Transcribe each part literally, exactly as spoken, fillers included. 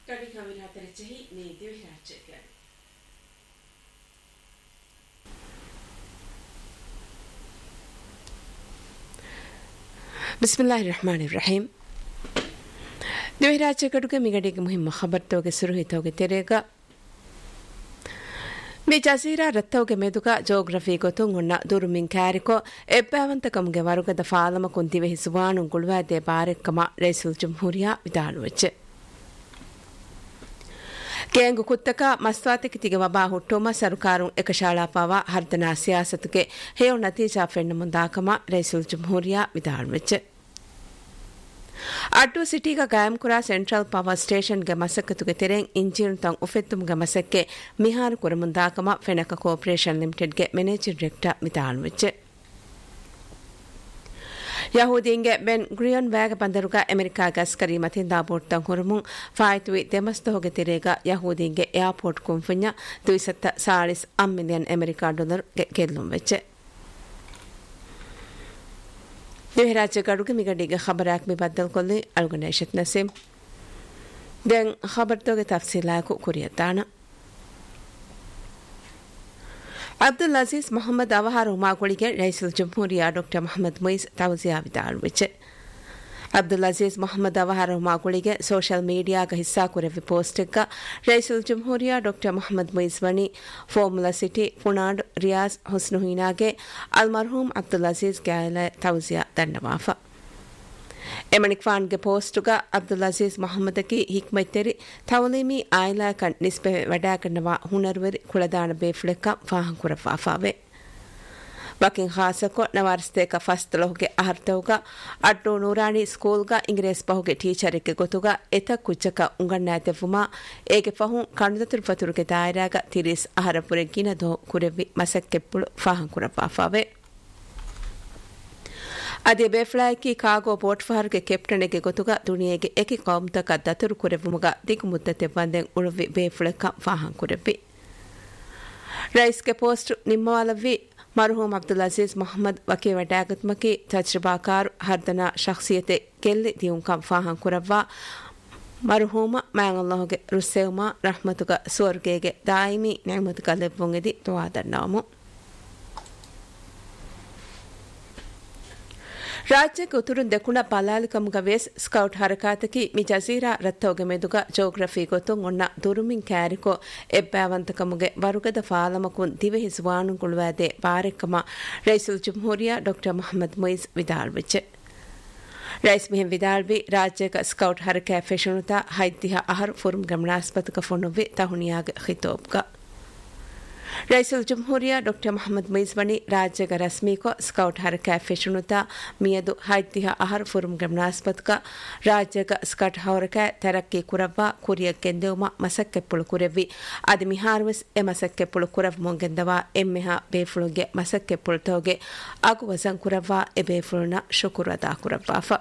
Kadi kawin hatari cehi ni Dewi Rajakan. Bismillahirrahmanirrahim. Dewi Rajakan migadiga muhimma khabartoge suruhitoge terega මේ Jazeera රත්තවගේ මෙදුක ජෝග්‍රෆී ගොතුන් උන්න දුරුමින් කෑරිකෝ එබ්බෑවන්තකම්ගේ වරුගද ෆාලම කුන්තිවෙ හිසුවානුන් ගුළුවෑදේ බාරෙක්කම රයිසුල් ජම්හූරියා විදාළුවච්ච. ಕೇಂಗು ಕುತ್ತಕ ಮಸ್ವಾತಿಗೆ ತಿಗೆ ವಬಾ ಹುಟ್ಟೋಮ ಸರ್ಕಾರು ಏಕಶಾಲಾಪಾವ ಹರ್ದನಾ ಸಿಯಾಸತ್ಗೆ ಹೇಯೋ ನತೀಜಾ ಫೆಣ್ಣ ಮುಂದಾಕಮ ರೈಸುಲ್ ಜಮ್ಹೂರಿಯಾ ವಿದಾಳ್ವೆಚ್ಚೆ ಅಡ್ಡು ಸಿಟಿಗ ಗಾಯಂಕುರಾ central power ಸ್ಟೇಷನ್ಗೆ ಮಸಕ್ಕತುಗೆ ತೆರೆಂಗ್ engine ತಂ ಉಫೆತ್ತುಮ್ಗೆ ಮಸಕ್ಕೆ ಮಿಹಾರು ಕುರ ಮುಂದಾಕಮ ಫೆನಕ cooperation ಲಿಮಿಟೆಡ್ಗೆ managing director ವಿದಾಳ್ವೆಚ್ಚೆ ಯಹೂದಿಂಗೆ ಬೆನ್ ಗ್ರಿಯನ್ ವ್ಯಾಗ ಬಂದರುಗ America ಗಸ್ಕರಿ ಮತಿಂದ ಬೋಟ್ಟಂ ಹುರುಮುಂ ಫಾಯ್ತುವಿ ತೆಮಸ್ತೋಗೆ ತೆರೆಗ ಯಹೂದಿಂಗೆ airport ಕುಂಫುಣ್ಯ ದುಯಿಸತ್ತ ಸಾಳಿಸ್ ಅಂ million America dollar ಗೆಲ್ಲುಂ ವೆಚ್ಚೆ ದೇಹರಾಜ್ಯ ಗಡುಗೆ ಮಿಗಡಿಗೆ ಖಬರಾಕ್ ಮಿ ಬದ್ದಲ್ ಕೊಲ್ಲಿ ಅಲ್ಗುನೇಶತ್ Naseem then ಖಬರ್ತೋಗೆ ತಫ್ಸೀಲಾಕು ಕುರಿಯತಾನ Abdul Aziz Mohammed ಅವಹಾರು ಮಾಗುಳಿಗೆ ರೈಸುಲ್ ಜಮ್ಹೂರಿಯಾ doctor Mohammed ಮುಯಿಸ್ ತೌಜಿಯಾ ವಿದಾಳುವಿಚೆ Abdul Aziz Mohammed ಅವಹಾರು ಮಾಗುಳಿಗೆ social ಮೀಡಿಯಾಗ ಹಿಸ್ಸಾ ಕುರೆವಿ ಪೋಸ್ಟಿಕ್ಕ ರೈಸುಲ್ ಜಮ್ಹೂರಿಯಾ doctor Mohammed ಮುಯಿಸ್ ವನಿ formula city ಪುಣಾಡ್ Riyaz ಹುಸ್ನುಹೀನಾಗೆ ಅಲ್ ಮರ್ಹೂಮ್ ಅಬ್ದುಲ್ ಅಜೀಜ್ ಗ್ಯಾಲ ತೌಜಿಯಾ ದಂಡವಾಫ ಎಮಣಿಕ್ವಾನ್ಗೆ ಪೋಸ್ಟುಗ ಅಬ್ದುಲ್ ಅಜೀಜ್ ಮೊಹಮ್ಮದಕಿ ಹಿಕ್ಮೈತೆರಿ ತವಲೀಮಿ ಆಯ್ಲಾಕನ್ ನಿಸ್ಬೆ ವಡಾಕನ್ನವ ಹುನರ್ವೆರಿ ಕುಳದಾಣ ಬೇಫ್ಲೆಕ್ಕ ಫಾಹಂ ಕುರಫಾಫಾವೆ ವಕಿಂಗ್ ಖಾಸಕೊ ನವಾರಿಸ್ತೇಕ ಫಸ್ತಲೋಗೆ ಅಹರ್ತವುಗ ಅಡ್ಡು ನೂರಾಣಿ ಸ್ಕೂಲ್ಗ ಇಂಗ್ರೇಸ್ ಬಹುಗೆ ಟೀಚರಿಗೆ ಗೊತ್ತುಗ ಎತ ಕುಚ್ಚಕ ಉಂಗಣ್ಣಾತೆಫುಮ ಏಗೆ ಫಹುಂ ಕಣುದತುರು ಫತುರುಗೆ ದಾಯರಾಗ ತಿರಿಸ್ ಅಹರಪುರೆ ಗಿನದೋ ಕುರೆವಿ ಮಸಕ್ಕೆಪ್ಪುಳು ಫಾಹಂ ಕುರಫಾಫಾವೆ ಅದೇ ಬೇಫ್ಲಾಯ್ಕಿ ಕಾಗೋ boat ಫಹರ್ಗೆ ಕೆಪ್ಟನೆಗೆ ಗೊತ್ತುಗ ದುನಿಯೆಗೆ ಏಕೆ ಕೌಮ್ತಕ ದತುರು ಕುರೆವುಮುಗ ದಿಗು ಮುದ್ದತೆ ಬಂದೆಂ ಉಳುವಿ ಬೇಫ್ಲೆಕ್ಕ ಫಾಹಂ ಕುರೆವಿ ರೈಸ್ಗೆ post ನಿಮ್ಮವಾಲವಿ ಮರ್ಹೂಮ್ Abdul Aziz Mohammed ವಕಿ ವಡಾಗತ್ಮಕಿ ತಜ್ರಬಾಕಾರ್ ಹರ್ದನಾ ಶಖ್ಸಿಯತೆ ಕೆಲ್ಲಿ ದಿಯುಂಕಂ ಫಾಹಂ ಕುರವ್ವಾ ಮರ್ಹೂಮ ಮ್ಯಾಂಗಲ್ಲೋಗೆ ರುಸ್ಸೆವುಮ ರಹ್ಮತುಗ ಸ್ವರ್ಗೆಗೆ ದಾಯಿಮಿ ನ್ಯಾಮತುಗ ಲೆವ್ವುಂಗೆದಿ ತುವಾದನ್ನಾಮು ರಾಜ್ಯಕ್ಕೆ ಉತ್ತುರು ದೆಕುಣ ಪಲಾಲಿಕಮ್ಗ ways scout ಹರಕಾತಕಿ ಮಿ Jazeera ರತ್ತೋಗೆ ಮೆದುಗ geography ಗೊತ್ತು ಒಣ್ಣ ದುರುಮಿನ್ ಕ್ಯಾರಿಕೋ ಎಬ್ಬಾವಂತಕಮುಗೆ ವರುಗದ ಫಾಲಮಕುನ್ ದಿವೆ ಹಿಸುವಾನು ಕುಳುವಾದೆ ಬಾರೆಕ್ಕಮ ರೈಸುಲ್ ಜಮ್ಹೂರಿಯಾ doctor Mohammed ಮುಯಿಸ್ ವಿದಾಳ್ವಿಚೆ rice ಮಿಹೆಂ ವಿದಾಳ್ವಿ ರಾಜ್ಯಕ scout ಹರಕ ಫೆಶನುತ ಹೈದ್ದಿಹ ಅಹರ್ ಫುರುಮ್ ಗಮನಾಸ್ಪತಕ ಫೊನುವಿ ತಹುಣಿಯಾಗ ಖಿತೋಬ್ಗ ರೈಸುಲ್ ಜಮ್ಹೂರಿಯಾ doctor Mohammed ಮುಯಿಸ್ ವನಿ ರಾಜ್ಯಗ ರಸ್ಮೀಕೊ ಸ್ಕೌಟ್ ಹರಕ ಫೆಶನುತ ಮಿಯದು ಹೈದ್ದಿಹ ಅಹರ್ ಫುರುಮ್ ಗಮನಾಸ್ಪತಕ ರಾಜ್ಯಗ ಸ್ಕಟ್ ಹೌರಕ ತೆರಕ್ಕಿ ಕುರವ್ವ ಕುರಿಯ ಕೆಂದೆವುಮ ಮಸಕ್ಕೆಪ್ಪುಳು ಕುರೆವ್ವಿ ಅದಿ ಮಿಹಾರ್ವೆಸ್ ಎ ಮಸಕ್ಕೆಪ್ಪುಳು ಕುರವ್ ಮೊಂಗೆಂದವ ಎಮ್ಮೆಹ ಬೇಫುಳುಗೆ ಮಸಕ್ಕೆಪ್ಪುಳು ತೋಗೆ ಅಗು ವಸಂ ಕುರವ್ವ ಎ ಬೇಫುಳುನ ಶುಕುರದ ಕುರವ್ವಾಫ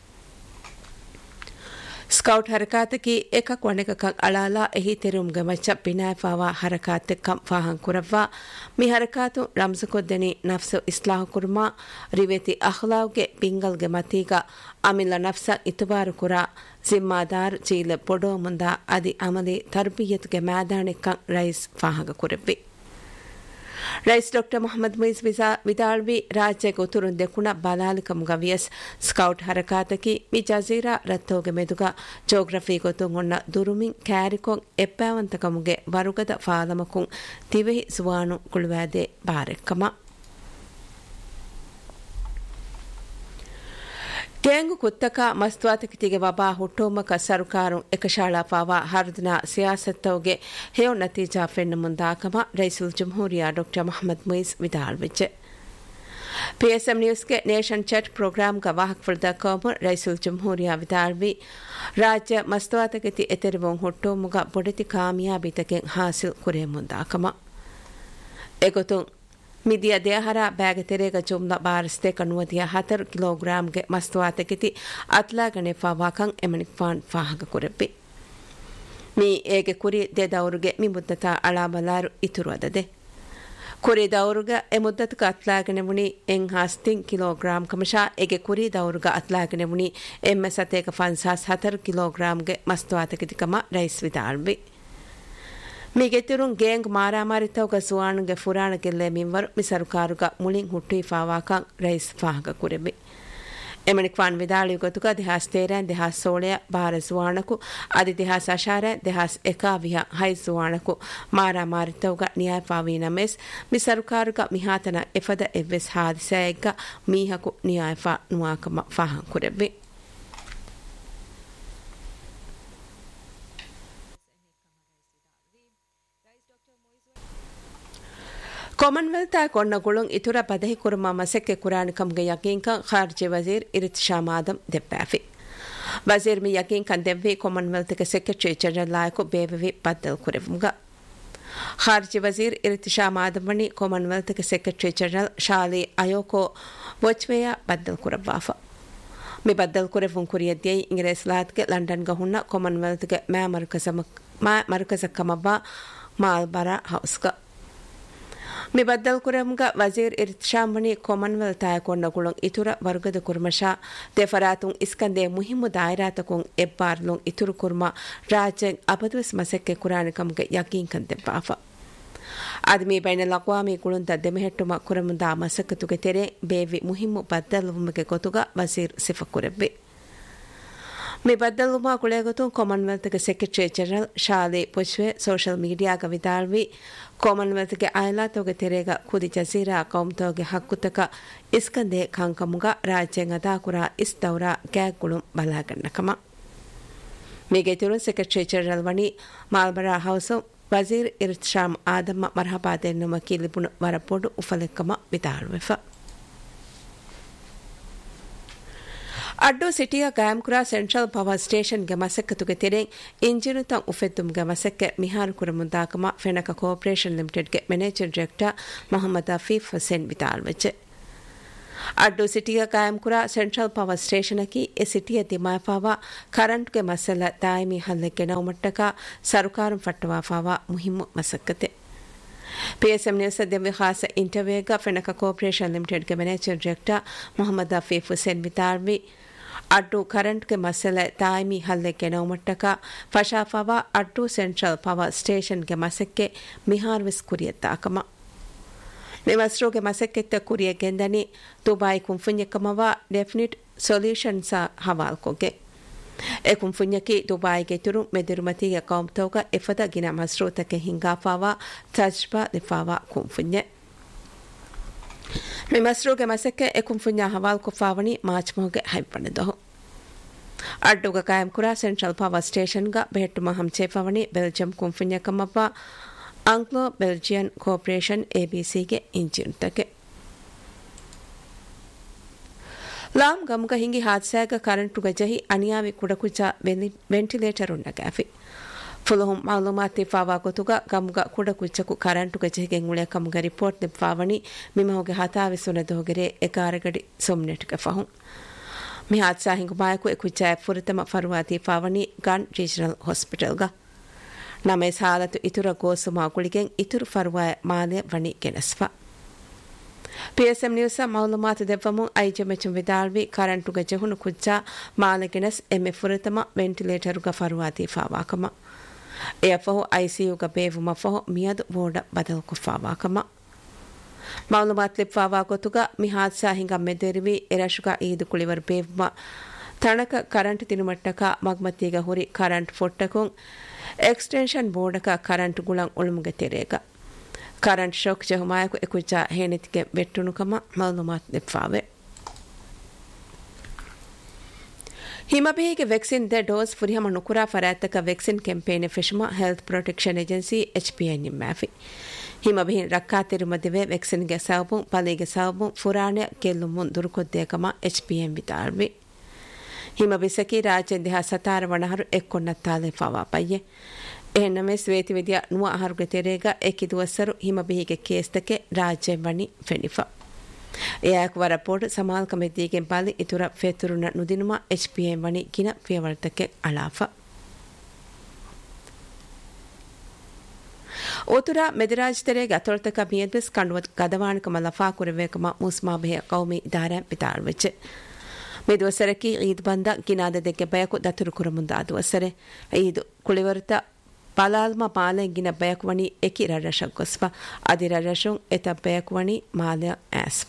ಸ್ಕೌಟ್ ಹರಕಾತಕಿ ಏಕಕ್ ವಣೆಕಕಂ ಅಳಾಲಾ ಎಹಿ ತೆರುಮ್ಗೆ ಮಚ್ಚ ಪಿನಾಯಫಾವಾ ಹರಕಾತೆಕ್ಕಂ ಫಾಹಂ ಕುರವ್ವಾ ಮಿ ಹರಕಾತು ರಂಜಕೊದ್ದೆನಿ ನಫ್ಸು ಇಸ್ಲಾಹು ಕುರ್ಮಾ ರಿವೇತಿ ಅಖ್ಲಾವ್ಗೆ ಪಿಂಗಲ್ಗೆ ಮತೀಗ ಅಮಿಲ್ಲ ನಫ್ಸ ಇತುಬಾರು ಕುರಾ ಜಿಮ್ಮಾದಾರ್ ಚೀಲೆ ಪೊಡೋ ಮುಂದ ಅದಿ ಅಮಲಿ ತರ್ಬಿಯತ್ಗೆ ಮ್ಯಾದಾಣಿಕ್ಕಂ ರೈಸ್ ಫಾಹಗ ಕುರವ್ವಿ ರೈಸ್ ಡಾಕ್ಟರ್ ಮೊಹಮ್ಮದ್ ಮುಯಿಸ್ ವಿದಾಳ್ವಿ ರಾಜ್ಯಕ್ಕೆ ಉತ್ತುರು ದೆಕುಣ ಬಲಾಲಿಕಮ್ಗ ವಿಯಸ್ ಸ್ಕೌಟ್ ಹರಕಾತಕಿ ಮಿ ಜಜೀರಾ ರತ್ತೋಗೆ ಮೆದುಗ ಜೋಗ್ರಫಿ ಗೊತ್ತು ಒಣ್ಣ ದುರುಮಿನ್ ಕ್ಯಾರಿಕೊಂ ಎಬ್ಬಾವಂತಕಮುಗೆ ವರುಗದ ಫಾಲಮಕುಂ ತಿವೆಹಿ ಸುವಾನು ಕುಳುವಾದೆ ಬಾರೆಕ್ಕಮ ಕೇಂಗು ಕುತ್ತಕ ಮಸ್ತ್ವಾತಕಿತಿಗೆ ವಬಾ ಹುಟ್ಟೋಮಕ ಸರ್ಕಾರು ಏಕಶಾಲಾಪಾವ ಹರ್ದನಾ ಸಿಯಾಸತ್ತವಗೆ ಹೇಯೋ ನತೀಜಾ ಫೆಣ್ಣ ಮುಂದಾಕಮ ರೈಸುಲ್ ಜಮ್ಹೂರಿಯಾ ಡಾಕ್ಟರ್ ಮೊಹಮ್ಮದ್ ಮುಯಿಸ್ ವಿದಾಳ್ವಿಚೆ ಪಿಎಸ್ಎಂ ನ್ಯೂಸ್ಗೆ ನೇಷನ್ ಚಟ್ ಪ್ರೋಗ್ರಾಂಗ ವಾಹಕ್ ಫುಲ್ದಕಮ ರೈಸುಲ್ ಜಮ್ಹೂರಿಯಾ ವಿದಾಳ್ವಿ ರಾಜ್ಯ ಮಸ್ತ್ವಾತಕಿತಿ ಎತೆರುವಂ ಹುಟ್ಟೋಮುಗ ಬೊಡೆತಿ ಕಾಮಿಯಾಬಿತಕೆ ಹಾಸಿಲ್ ಕುರೆ ಮುಂದಾಕಮ ಎಗೊತು ಮಿದಿಯ ದೇಹರ ಬ್ಯಾಗ ತೆರೆಗ ಜುಮ್ಲ ಬಾರಸ್ತೆ ಕನುವದಿಯ ಹತ್ತರು ಕಿಲೋಗ್ರಾಂಗೆ ಮಸ್ತುವಾತಕಿತಿ ಅತ್ಲಾಗಣೆ ಫಾವಾಕಂ ಎಮಣಿಕ್ ಫಾನ್ ಫಾಹಗ ಕುರೆಪ್ಪಿ ಮೀ ಏಗೆ ಕುರಿ ದೆದವರುಗೆ ಮಿ ಮುದ್ದತ ಅಳಾಬಲಾರು ಇತುರು ಅದದೆ ಕುರಿ ದೌರುಗ ಎ ಮುದ್ದತಕ ಅತ್ಲಾಗನೆವುಣಿ ಎಂ ಹಾಸ್ತಿಂ ಕಿಲೋಗ್ರಾಂ ಕಮಶಾ ಎಗೆ ಕುರಿ ದೌರುಗ ಅತ್ಲಾಗನೆವುಣಿ ಎಮ್ಮೆ ಸತೇಕ ಫನ್ಸಾಸ್ ಹತರು ಕಿಲೋಗ್ರಾಂಗೆ ಮಸ್ತುವಾತಕಿತಿಕಮ ರೈಸ್ ವಿದಾಳ್ವಿ ಮಿಗೆತಿರುನ್ ಗೇಂಗ್ ಮಾರಾಮಾರಿತವಗ ಸುವಾಣುಗೆ ಫುರಾಣ ಗೆಲ್ಲೆ ಮಿಂವರು ಮಿ ಸರುಕಾರುಗ ಮುಳಿಂ ಹುಟ್ಟಿ ಫಾವಾಕಂ ರೈಸ್ ಫಾಹಗ ಕುರೆಬಿ ಎಮಣಿಕ್ವಾನ್ ವಿದಾಳಿ ಗೊತುಗ ದಿಹಾಸ್ ತೇರನ್ ದಿಹಾಸ್ ಸೋಳೆಯ ಬಾರ ಸುವಾಣಕು ಅದಿ ದಿಹಾಸ್ ಅಶಾರ ದಿಹಾಸ್ ಎಕಾವಿಹ ಹೈ ಸುವಾಣಕು ಮಾರಾಮಾರಿತವಗ ನಿಯಾಯ ಫಾವೀನ ಮೆಸ್ ಮಿ ಸರುಕಾರುಗ ಮಿಹಾತನ ಎಫದ ಎವ್ವೆಸ್ ಹಾದಿಸೆಯಗ ಮೀಹಕು ನಿಯಾಯ ಫಾ ನುವಾಕಮ ಫಾಹಂ ಕುರೆಬಿ ಕಾಮನ್ವೆಲ್ತ್ ಕೊಂಡಗುಳುಂ ಇತುರ ಪದಹಿ ಕುರುಮ ಮಸಕ್ಕೆ ಕುರಾಣಿಕಂಗೆ ಯಕೀಂಕ ಖಾರ್ಜಿ ವಜೀರ್ ಇರಿತಿಶಾ ಮಾದಂ ದೆಪ್ಪಾಫಿ ವಜೀರ್ ಮಿ ಯಕೀಂಕನ್ ದೆವ್ವಿ ಕಾಮನ್ವೆಲ್ತ್ಗೆ ಸೆಕ್ರೆಟರಿ ಜನರಲ್ ಲಾಯಕು ಬೇವವಿ ಬದ್ದಲ್ ಕುರೆವುಂಗ ಖಾರ್ಜಿ ವಜೀರ್ ಇರಿತಿಶಾ ಮಾದಮಣಿ ಕಾಮನ್ವೆಲ್ತ್ಗೆ ಸೆಕ್ರೆಟರಿ ಜನರಲ್ ಶಾಲಿ ಅಯೋಕೋ ವಚ್ವೆಯ ಬದ್ದಲ್ ಕುರವಾಫ ಮಿ ಬದ್ದಲ್ ಕುರೆವುಂ ಕುರಿಯದ್ಯೈ ಇಂಗ್ರೇಸ್ಲಾತ್ಗೆ ಲಂಡನ್ಗ ಹುಣ್ಣ ಕಾಮನ್ವೆಲ್ತ್ಗೆ ಮ್ಯಾ ಮರ್ಕಜ ಮಾ ಮರ್ಕಜಕ್ಕಮವ್ವ ಮಾಲ್ಬರ ಹೌಸ್ಗ ಮಿ ಬದ್ದಲ್ ಕುರಮ್ಗ ವಜೀರ್ ಇರ್ತಿಶಾಮಣಿ ಕಾಮನ್ವೆಲ್ತ್ ತಾಯಕೊಂಡಗುಳಂ ಇತುರ ವರ್ಗದ ಕುರ್ಮಶಾ ದೆಫರಾತುಂ ಇಸ್ಕಂದೆ ಮುಹಿಮ್ಮು ದಾಯರಾತಕುಂ ಎಬ್ಬಾರ್ಲುಂ ಇತುರು ಕುರ್ಮ ರಾಜ್ಯಂ ಅಬದುಸ್ ಮಸಕ್ಕೆ ಕುರಾಣಿಕಂಗೆ ಯಕೀನ್ ಕಂದೆಬ್ಬಾಫ ಆದಮಿ ಬೈನಲ್ ಅಕ್ವಾಮಿ ಗುಳುಂತ ದೆಮೆಹೆಟ್ಟುಮ ಕುರಮುಂದಾ ಮಸಕ್ಕತುಗೆ ತೆರೆ ಬೇವಿ ಮುಹಿಮ್ಮು ಬದ್ದಲುಮುಗೆ ಗೊತುಗ ವಜೀರ್ ಸಿಫ ಕುರೆಬ್ಬಿ ಮಿ ಬದ್ದಲುಮ ಕುಳೆಗೊತು ಕಾಮನ್ವೆಲ್ತ್ಗೆ ಸೆಕ್ರೆಟರಿ ಜನರಲ್ ಶಾಲೆ ಪುಷ್ವೆ ಸೋಷಲ್ ಮೀಡಿಯಾಗ ವಿದಾಳ್ವಿ ಕಾಮನ್ವೆಲ್ತ್ಗೆ ಅಯಲಾತೋಗೆ ತೆರೆಗ ಕುದಿ ಜಜೀರಾ ಕೌಮ್ತೋಗೆ ಹಕ್ಕುತಕ ಇಸ್ಕಂದೆ ಕಂಕಮುಗ ರಾಜ್ಯಂಗ ದಾಕುರ ಇಸ್ತೌರ ಗ್ಯಾಗುಳು ಬಲಾಗಣ್ಣಕಮ ಮಿಗೆ ತಿರು ಸೆಕ್ರೆಟರಿ ಜನರಲ್ ವಣಿ ಮಾಲ್ಬರಾ ಹೌಸು ವಜೀರ್ ಇರ್ತಿಶಾಮ್ ಆದಮ್ಮ ಮರ್ಹಬಾದೆನ್ನುಮ ಕೀಲಿಬುಣು ವರಪೊಡು ಉಫಲೆಕ್ಕಮ ವಿದಾಳ್ವೆಫ ಅಡ್ಡು ಸಿಟಿಯ ಗಾಯಂಕುರ ಸೆಂಟ್ರಲ್ ಪವರ್ ಸ್ಟೇಷನ್ಗೆ ಮಸಕ್ಕತುಗೆ ತೆರೆ ಇಂಜಿನು ತಂ ಉಫೆದ್ದುಮ್ಗೆ ಮಸಕ್ಕೆ ಮಿಹಾರು ಕುರಮುಂದಾಕಮ ಫೆನಕ cooperation ಲಿಮಿಟೆಡ್ಗೆ managing director Mohammed Afif Hussain ವಿತಾಲ್ವೆಚ್ಚೆ ಅಡ್ಡು ಸಿಟಿಯ ಗಾಯಂಕುರ ಸೆಂಟ್ರಲ್ ಪವರ್ ಸ್ಟೇಷನಕಿ ಎ ಸಿಟಿಯ ದಿಮಾಫಾವ ಕರೆಂಟ್ಗೆ ಮಸಲ ದಾಯಿಮಿ ಹಲ್ಲೆಕ್ಕೆ ನೌಮಟ್ಟಕ ಸರುಕಾರು ಫಟ್ಟವಾಫಾವ ಮುಹಿಮ್ಮು ಮಸಕ್ಕತೆ ಪಿಎಸ್ಎಂ ನ್ಯೂಸ್ ದೆವ್ವೆ ಖಾಸ ಇಂಟರ್ವ್ಯೂಗ ಫೆನಕ cooperation ಲಿಮಿಟೆಡ್ಗೆ managing director Mohammed Afif Hussain ವಿತಾಲ್ವಿ ಅಡ್ಡು ಕರೆಂಟ್ಗೆ ಮಸಲೆ ತಾಯ್ಮಿ ಹಲ್ಲೆಕ್ಕೆ ನೌಮಟ್ಟಕ ಫಶಾಫವ ಅಡ್ಡು ಸೆಂಟ್ರಲ್ ಪವರ್ ಸ್ಟೇಷನ್ಗೆ ಮಸಕ್ಕೆ ಮಿಹಾರ್ವಿಸ್ ಕುರಿಯತ್ತಾಕಮ ನಿವಸ್ರೋಗೆ ಮಸಕ್ಕೆತ್ತ ಕುರಿಯ ಗೆಂದನಿ Dubai ಕುಂಫುನ್ಯಕಮವ definite ಸೊಲ್ಯೂಷನ್ಸ ಹವಾಲ್ಕೋಗೆ A ಕುಂಫುನ್ಯಕಿ ದುಬಾಯಿಗೆ ತುರು ಮೆದಿರುಮತಿಯ ಕೌಮ್ತೋಗ ಎಫದ ಗಿನ ಮಸ್ರೋತಕ್ಕೆ ಹಿಂಗಾಫಾವ ತಜ್ಬಾ ಲಿಫಾವ ಕುಂಫುನ್ಯೆ me ಮಸ್ರೋಗೆ ಮಸಕ್ಕೆ A ಕುಂಫುನ್ಯ ಹವಾಲ್ ಕುಫಾವಣಿ March ಮೊಗೆ ಹೈಪಣದಹು ಅಡ್ಡುಗ ಕಾಯಂ ಕುರಾ central power ಸ್ಟೇಷನ್ಗ ಬೆಹೆಟ್ಟುಮ ಹಂಚೇಫವಣಿ Belgium ಕುಂಫುನ್ಯಕಮವ Anglo Belgian cooperation ಎಬಿಸಿಗೆ ಇಂಜಿನ್ತಕ್ಕೆ Lam ಗಮುಗ ಹಿಂಗಿ ಹಾದ್ಸಾಗ ಕರೆಂಟುಗ ಜಹಿ ಅನಿಯಾವಿ ಕುಡಕುಚ ventilator ಉಂಡಗಾಫಿ ಫುಲಹುಂ ಮಾಲೂಮಾತ್ ತಿಫಾವಾ ಗೊತುಗ ಗಮುಗ ಕುಡಕುಚ್ಚಕು ಕರೆಂಟುಗ ಜಹಿಗೆ ಉಳೆ ಕಮುಗ report ನಿಫಾವಣಿ ಮಿಮಹುಗೆ ಹತಾವಿ ಸುನದೋಗೆರೆ ಎಗಾರಗಡಿ ಸೊಮ್ನೆಟ್ಗೆ ಫಹುಂ ಮಿ ಹಾದ್ಸಾ ಹಿಂಗು ಬಾಯಕು ಎಕುಚ್ಚಾಯ ಫುರಿತಮ ಫರುವಾ ತಿಫಾವಣಿ ಗನ್ ರೀಜನಲ್ ಹಾಸ್ಪಿಟಲ್ಗ ನಮೇಸ್ ಹಾಲತು ಇತುರ ಗೋಸುಮಾ ಗುಳಿಗೆಂ ಇತುರು ಫರುವಾಯ ಮಾಲೆ ವಣಿ ಗೆನಸ್ಫಾ ಪಿಎಸ್ಎಂ ನ್ಯೂಸ್ ಮಾಲೂಮಾತ್ ದೆವ್ವಮು ಐಜಮೆಚುಂ ವಿದಾಳ್ವಿ ಕರೆಂಟುಗ ಜಹುನು ಕುಜ್ಜಾ ಮಾಲೆಗೆನಸ್ ಎಮ್ಮೆ ಫುರಿತಮ ವೆಂಟಿಲೇಟರುಗ ಫರುವಾ ತಿಫಾವಾಕಮ ಎಫಹು ಐಸಿಯುಗ ಬೇವುಮ ಫಹು ಮಿಯದು ಬೋರ್ಡ ಬದಲು ಕುಫಾವಾಕಮ ಮಾಲೂಮಾತ್ ಲಿಫಾವಾ ಗೊತುಗ ಮಿ ಹಾದ್ಸಾ ಹಿಂಗ ಮೆದೆರಿವಿ ಎರಶುಗ ಈದು ಕುಳಿವರ್ ಬೇವುಮ ತಣಕ ಕರೆಂಟ್ ತಿನುಮಟ್ಟಕ ಮಗ್ಮತಿಗ ಹುರಿ current ಫೊಟ್ಟಕುಂ extension ಬೋರ್ಡಕ current ಗುಳಂ ಉಳುಮುಗೆ ತೆರೆಗ current shock ಜಹುಮಾಯಕು ಎಕುಜಾ ಹೇನಿತಿಗೆ ಬೆಟ್ಟುನುಕಮ ಮಾಲೂಮಾತ್ ಲಿಫಾವೆ ಹಿಮಬೇಗೆ vaccine the dose ಫುರಿಹಮ ನುಕುರಾ ಫರಾತಕ vaccine campaign ಫಿಶಮ health protection agency ಎಚ್ಪಿಎನ್ ನಿಮ್ಮಾಫಿ ಹಿಮಬೇಹಿನ್ ರಕ್ಕಾತಿರುಮದಿವೆ ವ್ಯಾಕ್ಸಿನ್ಗೆ Sabu ಪಲಿಗೆ Sabu ಫುರಾಣೆ ಗೆಲ್ಲುಮುನ್ ದುರುಕೊದ್ದೇಕಮ ಎಚ್ಪಿಎನ್ ವಿತಾಳ್ವಿ ಹಿಮಬಿಸಕಿ ರಾಜ್ಯಂದಿಹ Satara ವಣಹರು ಎಕ್ಕೊನ್ನತ್ತಾಲೆ fava ಪಯ್ಯೆ ಎನ್ನಮೆ ಸ್ವೇತಿ ವಿದ್ಯಾ ನುವ ಆಹಾರುಗೆ ತೆರೆಗ ಎಕ್ಕಿದುವಸರು ಹಿಮಬಿಹಿಗೆ ಕೇಸ್ತಕ್ಕೆ ರಾಜ್ಯ ವಣಿ ಫೆನಿಫಾ එයක් වරපෝට සමාල් කමිතියකින් Pali ඉතුර ෆෙතුරුන නුදිනුම H P එම් වනි කින පියවර්තක අලාෆා ಓತುರ ಮೆದಿರಾಜ್ ತೆರೆಗೆ ಅತೊಳ್ತಕ ಮಿಯದ್ವೆಸ್ ಕಂಡುವ ಗದವಾಣಕಮ ಲಫಾ ಕುರವೇಕಮ ಮುಸ್ಮಾ ಬೆಹ ಕೌಮಿ ದಾರ ಪಿತಾಳ್ವೆಚ್ಚೆ ಮೆದುವಸರಕಿ ಈದ್ ಬಂದ ಗಿನಾದದೆಗೆ ಬಯಕು ದತುರು ಕುರಮುಂದಾದುವಸರೆ ಈದ್ ಕುಳಿವರ್ತ ಪಲಾಲ್ಮ ಮಾಲೆಂಗಿನ ಬಯಕುವಣಿ ಎಕಿ ರರಶಕ್ ಗೊಸ್ಪ ಅದಿ ರರಶುಂ ಎತ ಬಯಕುವಣಿ ಮಾಲೆ ಆಸ್ಪ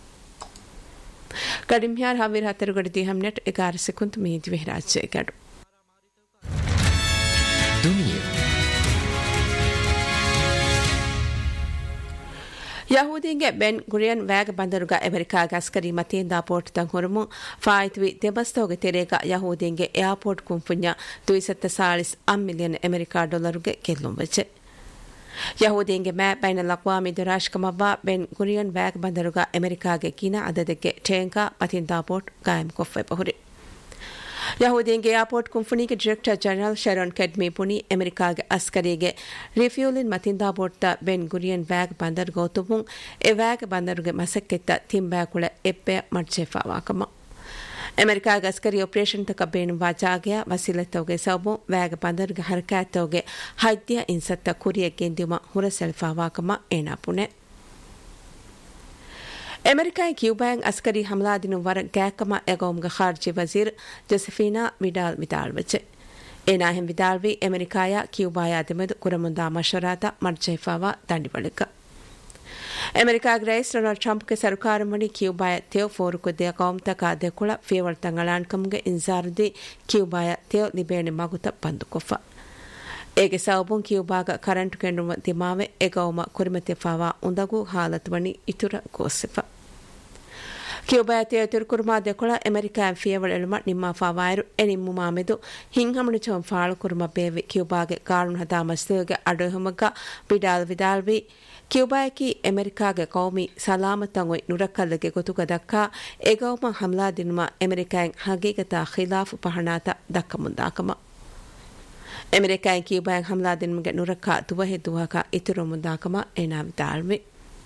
ಕಡಿಮ್ಯಾರ್ ಹವಿರ್ ಹತ್ತರುಗಡಿ ದಿಹಮ್ನೆಟ್ ಎಗಾರ ಸೆಕುಂತ್ ಮೀದ್ ವಿಹರಾಜ್ ಗಡು ದುನಿಯಾ ಯಹೂದಿಗೆ ಬೆನ್ ಗುರಿಯನ್ ವ್ಯಾಗ್ ಬಂದರುಗ ಅಮೆರಿಕಾಗ ಅಸ್ಕರಿ ಮತಿಯಿಂದ ಪೋರ್ಟ್ ತಂಗುರುಮು ಫಾಯ್ತ್ವಿ ದೆಬಸ್ತೋಗೆ ತೆರೆಗ ಯಹೂದಿಗೆ ಏರ್ಪೋರ್ಟ್ ಕುಂಫುಣ್ಯ ದುಯಿಸತ್ತ ಸಾಳಿಸ್ ಅಮ್ ಮಿಲಿಯನ್ ಅಮೆರಿಕಾ ಡಾಲರ್ಗೆ ಗೆಲ್ಲುಂಬಚೆ ಯಹೂದಿಗೆ ಮ್ಯಾ ಬೈನಲ್ ಅಕ್ವಾಮಿ ದುರಾಶ್ಕಮವ್ವ ಬೆನ್ ಗುರಿಯನ್ ವ್ಯಾಗ್ ಬಂದರುಗ ಅಮೆರಿಕಾಗೆ ಕಿನ ಅದದಕ್ಕೆ ಠೇಂಕಾ ಮತಿಯಿಂದ ಪೋರ್ಟ್ ಕಾಯಂ ಕೊಫ್ವೆ ಬಹುರಿ ಯಹೂದಿಗೆ airport ಕುಂಫುಣಿಗೆ director general ಶರೋನ್ ಕೆಡ್ಮಿ ಪುಣಿ ಅಮೆರಿಕಾಗೆ ಅಸ್ಕರಿಗೆ ರಿಫ್ಯೂಲಿನ್ ಮತಿಂದ ಬೋಟ್ಟ Ben ಗುರಿಯನ್ ವ್ಯಾಗ್ Bandar ಗೌತುಮುಂ A ವ್ಯಾಗ್ ಬಂದರುಗೆ ಮಸಕ್ಕೆತ್ತ ತಿಂಬ್ಯಾಕುಳ ಎಪ್ಪೆ ಮಡ್ಚೆಫಾವಾಕಮ ಅಮೆರಿಕಾಗೆ Askari operation ತಕ ಬೇಣು ವಾಜಾಗೆ ವಸಿಲತ್ತೋಗೆ ಸೌಬು ವ್ಯಾಗ್ ಬಂದರುಗೆ ಹರಕಾತೋಗೆ ಹೈದ್ಯ ಇನ್ಸತ್ತ ಕುರಿಯ ಗೆಂದಿಮ ಹುರಸೆಲ್ಫಾವಾಕಮ ಏನಾಪುಣೆ ಅಮೆರಿಕಾಯ ಕ್ಯೂಬಾಂಗ್ ಅಸ್ಕರಿ ಹಮಲಾದಿನ ವರ ಗ್ಯಾಕಮ ಎಗೋಮ್ಗ ಖಾರ್ಜಿ ವಜೀರ್ ಜೊಸೆಫಿನಾ ವಿಡಾಲ್ ವಿದಾಳ್ವಚೆ ಏನಾಹೆಂ ವಿದಾಳ್ವಿ ಅಮೆರಿಕಾಯ ಕ್ಯೂಬಾಯ ದೆಮೆದು ಕುರಮುಂದಾ ಮಶರಾತ ಮರ್ಜೆಫಾವ ದಂಡಿಬಳಿಕ ಅಮೆರಿಕಾಗ ರೈಸ್ ಡೊನಾಲ್ಡ್ ಟ್ರಂಪ್ಗೆ ಸರ್ಕಾರ ಮಣಿ ಕ್ಯೂಬಾಯ ತೇವ್ ಫೋರುಕುದ್ದೆ ಕೌಮ್ತಕ ದೆಕುಳ ಫೇವಲ್ ತಂಗಳಾಣ್ಕಮ್ಗೆ ಇನ್ಸಾರ್ದಿ ಕ್ಯೂಬಾಯ ತೇವ್ ಲಿಬೇಣಿ ಮಗುತ ಬಂದುಕೊಫ ಏಗೆ ಸೌಬುಂ ಕ್ಯೂಬಾಗ ಕರೆಂಟ್ ಕೆಂಡುವ ದಿಮಾವೆ ಎಗೌಮ ಕುರಿಮತೆಫಾವ ಉಂದಗು ಹಾಲತ್ವಣಿ ಇತುರ ಗೋಸೆಫ ಕ್ಯೂಬಾಯತೆಯ ತಿರುಕುರುಮಾ ದೆಕೊಳ ಅಮೆರಿಕಾ ಫಿಯವಳ ಎಳುಮ ನಿಮ್ಮ ಫಾವಾಯರು ಎನಿಮ್ಮು ಮಾಮೆದು ಹಿಂಹಮಣು ಚೌಂ ಫಾಳು ಕುರುಮ ಬೇವಿ ಕ್ಯೂಬಾಗೆ ಕಾರುಣ ಹದಾ ಮಸ್ತುಗೆ ಅಡೋಹಮಗ ಬಿಡಾಲ್ ವಿದಾಲ್ವಿ ಕ್ಯೂಬಾಯಕಿ ಅಮೆರಿಕಾಗೆ ಕೌಮಿ ಸಲಾಮತಂಗೊಯ್ ನುರಕ್ಕಲ್ಲಿಗೆ ಗೊತುಗ ದಕ್ಕಾ ಎಗೌಮ ಹಮ್ಲಾ ದಿನುಮ ಅಮೆರಿಕಾಯಂ ಹಗೀಗತ ಖಿಲಾಫ್ ಪಹಣಾತ ದಕ್ಕ ಮುಂದಾಕಮ ಅಮೆರಿಕಾಯ ಕ್ಯೂಬಾಯಂ ಹಮ್ಲಾ ದಿನುಮಗೆ ನುರಕ್ಕ ತುವಹೆ ದುವಕ ಇತುರು ಮುಂದಾಕಮ ಏನಾ ವಿದಾಲ್ವಿ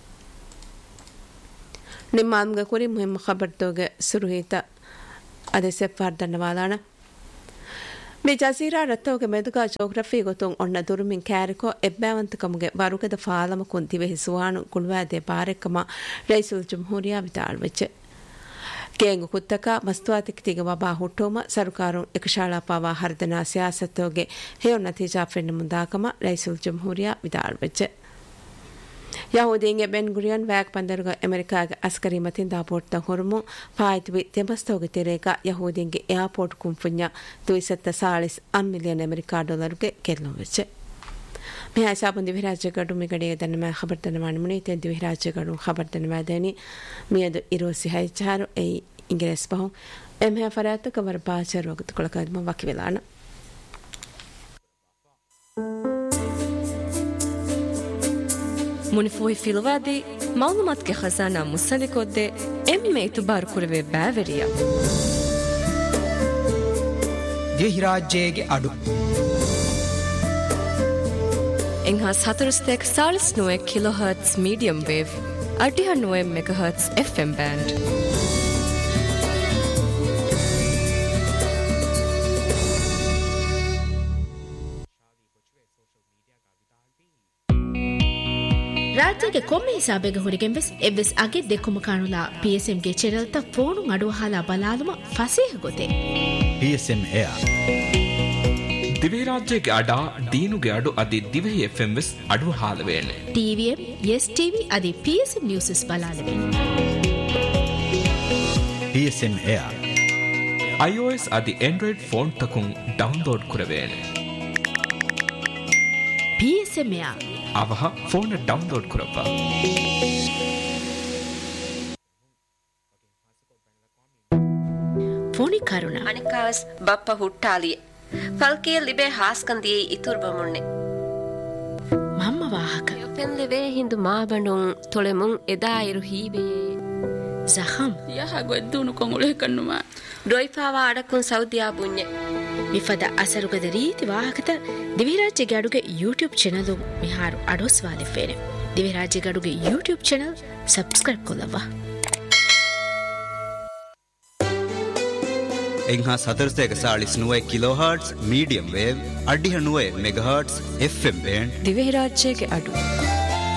ನಿಮ್ಮ ಆಮ್ಗ ಕುರಿ ಮುಹಿಮ್ ಖಬರ್ದೋಗೆ ಸುರುಹಿತ ಅದೇ ಸೆಫಾರ್ ದಂಡವಾಲಾಣ ಮಿ ಜಜೀರಾ ರತ್ತೋಗೆ ಮೆದುಗ ಜೋಗ್ರಫಿ ಗೊತ್ತೊಂ ಒಣ್ಣ ದುರುಮಿನ್ ಕ್ಯಾರಿಕೋ ಎಬ್ಬಾವಂತಕಮಗೆ ವರುಗದ ಫಾಲಮ ಕುಂತಿವೆ ಹಿಸುವಾಣು ಕುಳ್ವಾದೆ ಬಾರೆಕ್ಕಮ ರೈಸುಲ್ ಜುಮ್ಹೂರಿಯಾ ವಿದಾಳ್ವೆಚ್ಚೆ ಕೇಂಗು ಕುತ್ತಕ ಮಸ್ತುವಾತಿಕ್ತಿಗೆ ವಬಾ ಹುಟ್ಟೋಮ ಸರ್ಕಾರಂ ಎಕಶಾಳಾ ಪಾವಾ ಹರ್ದನಾ ಸಿಯಾಸತ್ತೋಗೆ ಹೇಯೋ ನತೀಜಾ ಫೆನ್ನ ಮುಂದಾಕಮ ರೈಸುಲ್ ಜುಮ್ಹೂರಿಯಾ ವಿದಾಳ್ವೆಚ್ಚೆ ಯಹೂದಿಗೆ ಬೆನ್ ಗುರಿಯನ್ ವ್ಯಾಗ್ ಬಂದರುಗ ಅಮೆರಿಕಾಗೆ ಅಸ್ಕರಿ ಮತಿಂದ ಪೋರ್ಟ್ ಹೊರಮು ಪಾಯ್ತ್ವಿ ತೆಮಸ್ತೋಗೆ ತೆರೆಗ ಯಹೂದಿಗೆ ಏರ್ಪೋರ್ಟ್ ಕುಂಫುಣ್ಯ ದುಯಿಸತ್ತ ಸಾಳಿಸ್ ಅಮ್ ಮಿಲಿಯನ್ ಅಮೆರಿಕಾ ಡಾಲರ್ಗೆ ಗೆಲ್ಲುವೆಚ್ಚೆ ಮಿಯಾ ಸಾಬುಂದಿ ವಿರಾಜ್ಯಗಡು ಮಿಗಡೆಯ ದನ್ನ ಖಬರ್ದನ ಮಾಣಮುನಿ ತೆಂದಿ ವಿರಾಜ್ಯಗಡು ಖಬರ್ದನ ವಾದನಿ ಮಿಯದು ಇರೋಸಿ ಹೈಚಾರು ಐ ಇಂಗ್ರೆಸ್ ಬಹು ಎಮ್ಹೆ ಫರಾತ ಕವರ್ ಬಾಚ ರೋಗದ ಕೊಳಕದ್ಮ ವಕಿವಿಲಾನ ಮುನಿಫೋಯಿ ಫಿಲವಾದಿ ಮಾಲೂಮಾತ್ಗೆ ಖಜಾನಾ ಮುಸಲಿಕೊದ್ದೆ ಎಮ್ಮೆ ಇತುಬಾರ್ ಕುರವೆ ಬ್ಯಾವೆರಿಯ ದೇಹಿರಾಜ್ಯಗೆ ಅಡು ಎಂಹಾಸ್ ಹತರುಸ್ತೆಕ್ ಸಾಳಿಸ್ ನೋವೆ kilo hertz medium wave ಅಡಿಹ ನೋವೆ mega hertz F M band ರಾಜ್ಯಕ್ಕೆ ಕೊಮ್ಮೆ ಹಿಸಾಬೆಗೆ ಹುರಿಗೆಂಬೆಸ್ ಎವ್ವೆಸ್ ಅಗೆ ದೆಕ್ಕುಮ ಕಾಣುಲಾ ಪಿಎಸ್ಎಂಗೆ ಚೆರಲ್ತ ಫೋನು ಅಡುವಹಾಲ ಬಲಾಲುಮ ಫಸೇಹ ಗೊತೆ ಪಿಎಸ್ಎಂ ಏರ್ ದಿವೆ ರಾಜ್ಯಕ್ಕೆ ಅಡ ದೀನುಗೆ ಅಡು ಅದಿ ದಿವೆ ಎಫ್ಎಂಎಸ್ ಅಡುವಹಾಲ ವೇಳೆ ಟಿವಿಎಂ ಎಸ್ ಟಿವಿ ಅದಿ PSM news ಬಲಾಲವೆ PSM air iOS ಅದಿ Android phone ತಕುಂ download ಕುರವೇಳೆ PSM air ಅವಹ phone download ಕುರಪ್ಪ ಫೋನಿ ಕರುಣ ಅನಿಕಾಸ್ ಬಪ್ಪ ಹುಟ್ಟಾಲಿ ಫಲ್ಕಿಯ ಲಿಬೆ ಹಾಸ್ಕಂದಿಯೇ ಇತುರ್ಬ ಮುಣ್ಣೆ ಮಮ್ಮ ವಾಹಕ ಫೆನ್ ಲಿಬೆ ಹಿಂದು ಮಾಬಂಡುಂ ತೊಳೆಮುಂ ಎದಾ ಇರು ಹೀವೆಯೇ ಜಖಂ ಯಹ ಗೊದ್ದುನು ಕೊಂಗುಳೆ ಕಣ್ಣುಮ ಡೊಯ್ಫಾವಾ ಅಡಕುಂ ಸೌದಿಯಾ ಬುಣ್ಣೆ ಮಿಫದ ಅಸರುಗದ ರೀತಿ ವಾಹಕತ ದಿವಿರಾಜ್ಯಗೆ ಅಡುಗೆ ಯೂಟ್ಯೂಬ್ ಚಾನಲ್ ಮಿಹಾರು ಅಡೋಸ್ ವಾಲೆಫೇನೆ ದಿವಿರಾಜ್ಯಗೆ ಅಡುಗೆ YouTube channel subscribe ಕೊಲ್ಲವ್ವ එංහා සතරස්තයක සාලිස් නුවයි කිලෝහර්ට්ස් medium wave අඩිහ නුවයි මෙගහර්ට්ස් F M band Dhivehi රාජ්‍යයේ අඩු